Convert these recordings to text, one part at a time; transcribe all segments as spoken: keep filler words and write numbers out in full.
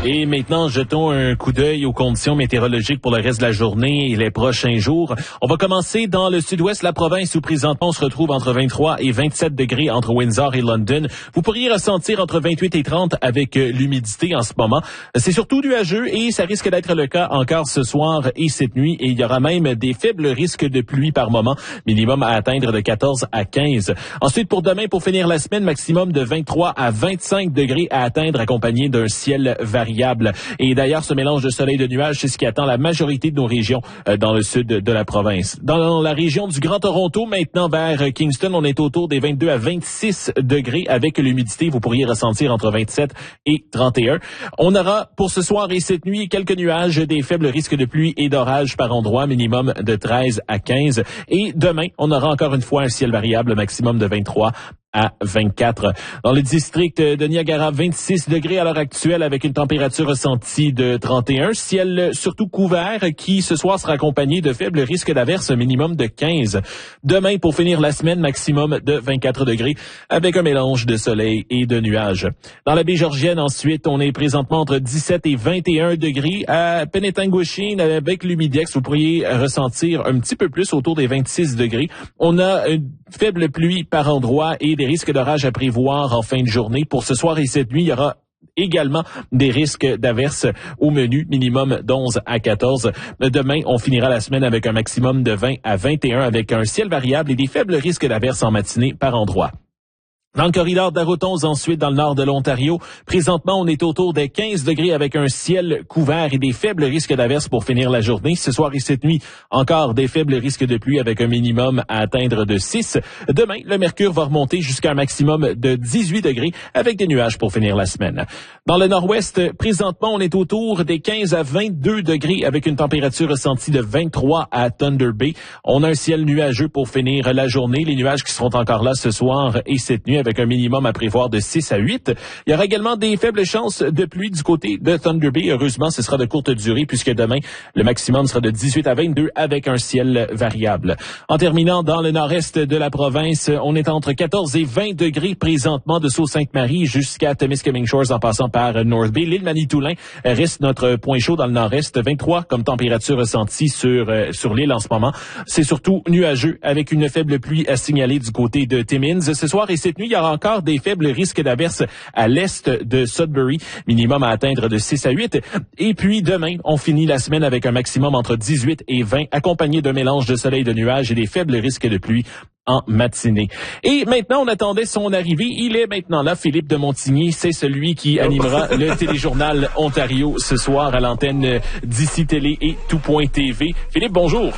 Et maintenant, jetons un coup d'œil aux conditions météorologiques pour le reste de la journée et les prochains jours. On va commencer dans le sud-ouest de la province où présentement on se retrouve entre vingt-trois et vingt-sept degrés entre Windsor et London. Vous pourriez ressentir entre vingt-huit et trente avec l'humidité en ce moment. C'est surtout nuageux et ça risque d'être le cas encore ce soir et cette nuit. Et il y aura même des faibles risques de pluie par moment, minimum à atteindre de quatorze à quinze. Ensuite, pour demain, pour finir la semaine, maximum de vingt-trois à vingt-cinq degrés à atteindre, accompagné d'un ciel variable. Et d'ailleurs, ce mélange de soleil et de nuages, c'est ce qui attend la majorité de nos régions euh, dans le sud de la province. Dans la région du Grand Toronto, maintenant vers Kingston, on est autour des vingt-deux à vingt-six degrés avec l'humidité. Vous pourriez ressentir entre vingt-sept et trente et un. On aura pour ce soir et cette nuit quelques nuages, des faibles risques de pluie et d'orage par endroit, minimum de treize à quinze. Et demain, on aura encore une fois un ciel variable, maximum de vingt-trois à vingt-quatre. Dans le district de Niagara, vingt-six degrés à l'heure actuelle avec une température ressentie de trente et un. Ciel surtout couvert qui ce soir sera accompagné de faibles risques d'averses, minimum de quinze. Demain, pour finir la semaine, maximum de vingt-quatre degrés avec un mélange de soleil et de nuages. Dans la baie Georgienne, ensuite, on est présentement entre dix-sept et vingt et un degrés. À Penetanguishene, avec l'humidex, vous pourriez ressentir un petit peu plus autour des vingt-six degrés. On a une faible pluie par endroit et des risques d'orage à prévoir en fin de journée. Pour ce soir et cette nuit, il y aura également des risques d'averses au menu, minimum d'onze à quatorze. Demain, on finira la semaine avec un maximum de vingt à vingt et un avec un ciel variable et des faibles risques d'averses en matinée par endroit. Dans le corridor d'Arotons, ensuite, dans le nord de l'Ontario, présentement, on est autour des quinze degrés avec un ciel couvert et des faibles risques d'averses pour finir la journée. Ce soir et cette nuit, encore des faibles risques de pluie avec un minimum à atteindre de six. Demain, le mercure va remonter jusqu'à un maximum de dix-huit degrés avec des nuages pour finir la semaine. Dans le nord-ouest, présentement, on est autour des quinze à vingt-deux degrés avec une température ressentie de vingt-trois à Thunder Bay. On a un ciel nuageux pour finir la journée. Les nuages qui seront encore là ce soir et cette nuit avec un minimum à prévoir de six à huit. Il y aura également des faibles chances de pluie du côté de Thunder Bay. Heureusement, ce sera de courte durée puisque demain, le maximum sera de dix-huit à vingt-deux avec un ciel variable. En terminant, dans le nord-est de la province, on est entre quatorze et vingt degrés présentement de Sault-Sainte-Marie jusqu'à Temiskaming Shores en passant par North Bay. L'île Manitoulin reste notre point chaud dans le nord-est. vingt-trois comme température ressentie sur, euh, sur l'île en ce moment. C'est surtout nuageux avec une faible pluie à signaler du côté de Timmins. Ce soir et cette nuit, il y aura encore des faibles risques d'averses à l'est de Sudbury, minimum à atteindre de six à huit. Et puis demain, on finit la semaine avec un maximum entre dix-huit et vingt, accompagné d'un mélange de soleil et de nuages et des faibles risques de pluie en matinée. Et maintenant, on attendait son arrivée. Il est maintenant là, Philippe de Montigny. C'est celui qui animera le téléjournal Ontario ce soir à l'antenne d'Ici Télé et Tout.tv. Philippe, bonjour.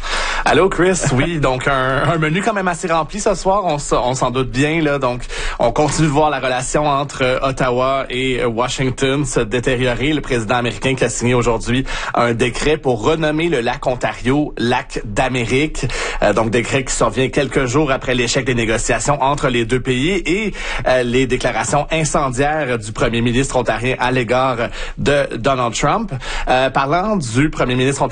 Allô Chris, oui, donc un, un menu quand même assez rempli ce soir, on, on s'en doute bien là, donc on continue de voir la relation entre euh, Ottawa et euh, Washington se détériorer. Le président américain qui a signé aujourd'hui un décret pour renommer le lac Ontario lac d'Amérique, euh, donc décret qui survient quelques jours après l'échec des négociations entre les deux pays et euh, les déclarations incendiaires du premier ministre ontarien à l'égard de Donald Trump. Euh, parlant du premier ministre ontarien